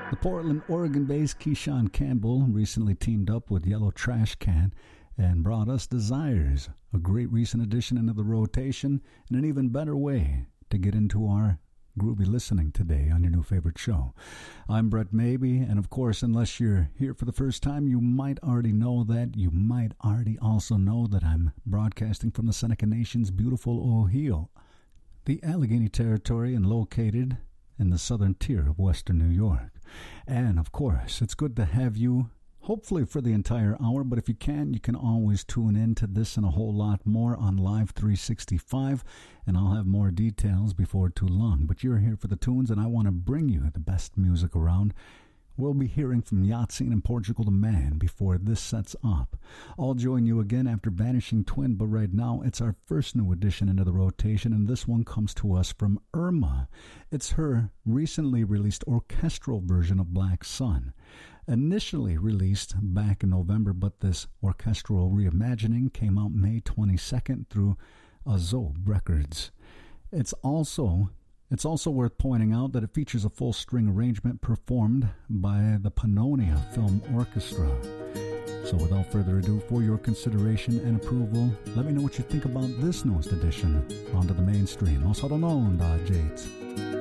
The Portland, Oregon-based Keyshawn Campbell recently teamed up with Yellow Trash Can and brought us Desires, a great recent addition into the rotation and an even better way to get into our groovy listening today on your new favorite show. I'm Brett Maybe, and of course, unless you're here for the first time, you might already know that. You might already also know that I'm broadcasting from the Seneca Nation's beautiful Ohio, the Allegheny Territory, and located in the southern tier of western New York. And of course, it's good to have you, hopefully for the entire hour, but if you can always tune in to this and a whole lot more on Live 365, and I'll have more details before too long. But you're here for the tunes, and I want to bring you the best music around. We'll be hearing from Yatsine and Portugal the Man before this sets up. I'll join you again after Vanishing Twin, but right now it's our first new addition into the rotation, and this one comes to us from Irma. It's her recently released orchestral version of Black Sun. Initially released back in November, but this orchestral reimagining came out May 22nd through Azob Records. It's also worth pointing out that it features a full string arrangement performed by the Pannonia Film Orchestra. So without further ado, for your consideration and approval, let me know what you think about this newest addition onto the mainstream. Os Rodononda Jates.